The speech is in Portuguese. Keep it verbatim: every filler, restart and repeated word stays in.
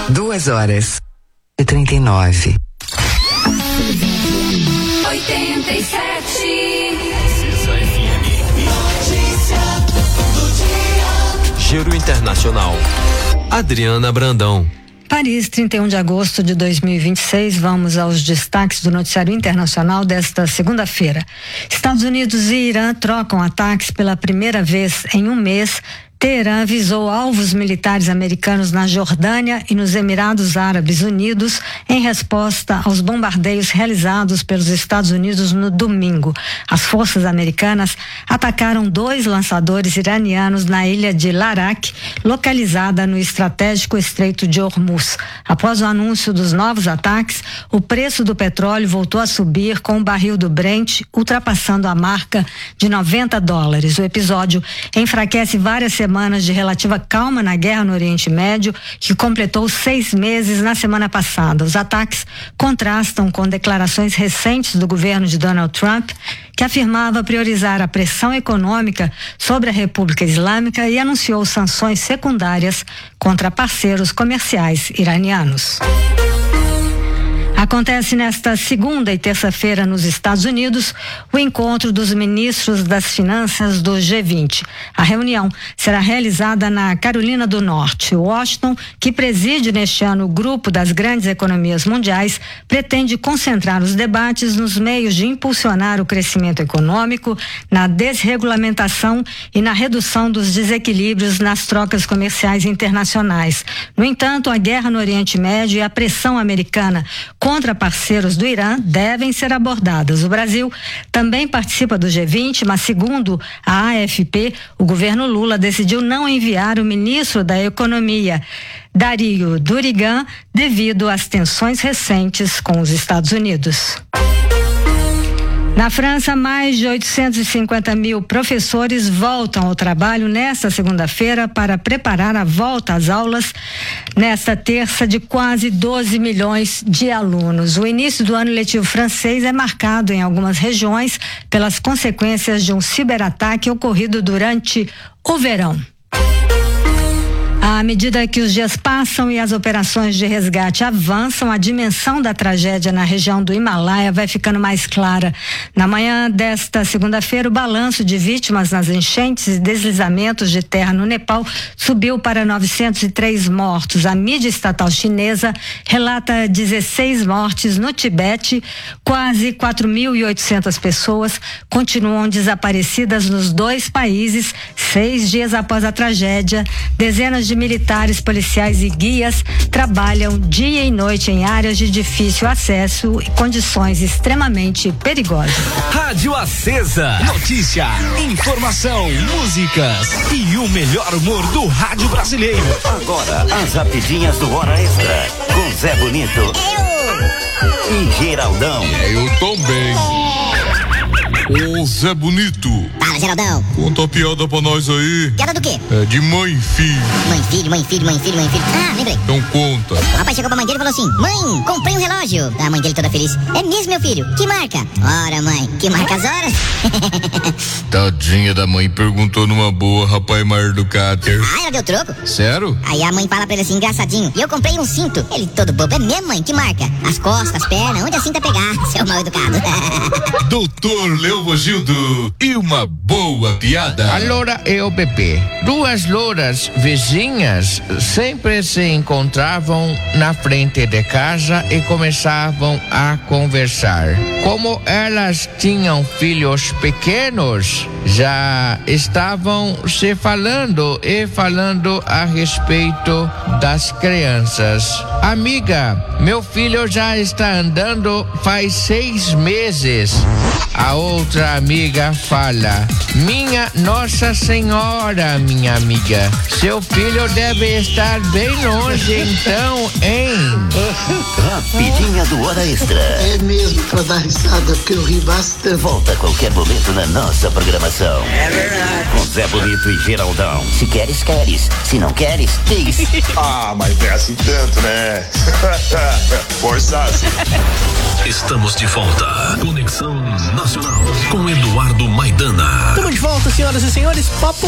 Duas horas e trinta e nove. oitenta e sete. Giro Internacional. Adriana Brandão. Paris, trinta e um de agosto de dois mil e vinte e seis, vamos aos destaques do noticiário internacional desta segunda-feira. Estados Unidos e Irã trocam ataques pela primeira vez em um mês. Teherã avisou alvos militares americanos na Jordânia e nos Emirados Árabes Unidos em resposta aos bombardeios realizados pelos Estados Unidos no domingo. As forças americanas atacaram dois lançadores iranianos na ilha de Larak, localizada no estratégico Estreito de Hormuz. Após o anúncio dos novos ataques, o preço do petróleo voltou a subir, com o barril do Brent ultrapassando a marca de noventa dólares. O episódio enfraquece várias semanas de relativa calma na guerra no Oriente Médio, que completou seis meses na semana passada. Os ataques contrastam com declarações recentes do governo de Donald Trump, que afirmava priorizar a pressão econômica sobre a República Islâmica e anunciou sanções secundárias contra parceiros comerciais iranianos. Acontece nesta segunda e terça-feira nos Estados Unidos o encontro dos ministros das Finanças do G vinte. A reunião será realizada na Carolina do Norte. Washington, que preside neste ano o grupo das grandes economias mundiais, pretende concentrar os debates nos meios de impulsionar o crescimento econômico, na desregulamentação e na redução dos desequilíbrios nas trocas comerciais internacionais. No entanto, a guerra no Oriente Médio e a pressão americana contra parceiros do Irã devem ser abordadas. O Brasil também participa do G vinte, mas segundo a A F P, o governo Lula decidiu não enviar o ministro da Economia, Dario Durigan, devido às tensões recentes com os Estados Unidos. Na França, mais de oitocentos e cinquenta mil professores voltam ao trabalho nesta segunda-feira para preparar a volta às aulas nesta terça de quase doze milhões de alunos. O início do ano letivo francês é marcado em algumas regiões pelas consequências de um ciberataque ocorrido durante o verão. À medida que os dias passam e as operações de resgate avançam, a dimensão da tragédia na região do Himalaia vai ficando mais clara. Na manhã desta segunda-feira, o balanço de vítimas nas enchentes e deslizamentos de terra no Nepal subiu para novecentos e três mortos. A mídia estatal chinesa relata dezesseis mortes no Tibete. Quase quatro mil e oitocentas pessoas continuam desaparecidas nos dois países, seis dias após a tragédia. Dezenas de militares, policiais e guias trabalham dia e noite em áreas de difícil acesso e condições extremamente perigosas. Rádio Acesa. Notícia, informação, músicas e o melhor humor do rádio brasileiro. Agora, as rapidinhas do Hora Extra, com Zé Bonito eu. e Geraldão. Eu também. Ô Zé Bonito. Fala, Geraldão. Conta a piada pra nós aí. Piada do quê? É de mãe e filho. Mãe, filho, mãe, filho, mãe, filho, mãe, filho. Ah, lembrei. Então conta. O rapaz chegou pra mãe dele e falou assim: mãe, comprei um relógio. A mãe dele toda feliz: é mesmo, meu filho? Que marca? Ora, mãe, que marca as horas? Tadinha da mãe, perguntou numa boa, rapaz mais educado. Ah, ela deu troco? Sério? Aí a mãe fala pra ele assim, engraçadinho: e eu comprei um cinto. Ele todo bobo: é mesmo, mãe? Que marca? As costas, as pernas, onde a cinta pegar, seu mal educado. Doutor Leovogildo e uma boa piada. A loura e o bebê. Duas louras vizinhas sempre se encontravam na frente de casa e começavam a conversar. Como elas tinham filhos pequenos, já estavam se falando e falando a respeito das crianças. Amiga, meu filho já está andando faz seis meses. A outra amiga fala: minha Nossa Senhora, minha amiga, seu filho deve estar bem longe então, hein? Rapidinha do Hora Extra. É mesmo pra dar risada, porque eu ri bastante. Volta a qualquer momento na nossa programação. É verdade. Com Zé Bonito e Geraldão. Se queres, queres. Se não queres, diz. Ah, mas não é assim tanto, né? Forçasse. Estamos de volta. Conexão Nacional com Eduardo Maidana. Estamos de volta, senhoras e senhores. Papo